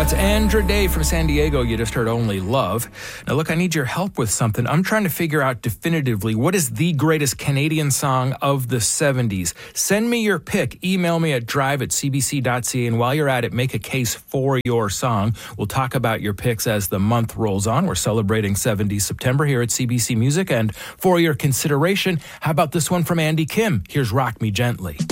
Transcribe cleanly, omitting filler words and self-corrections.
That's Andra Day from San Diego. You just heard Only Love. Now, look, I need your help with something. I'm trying to figure out definitively what is the greatest Canadian song of the 70s. Send me your pick. Email me at drive@cbc.ca. And while you're at it, make a case for your song. We'll talk about your picks as the month rolls on. We're celebrating 70s September here at CBC Music. And for your consideration, how about this one from Andy Kim? Here's Rock Me Gently.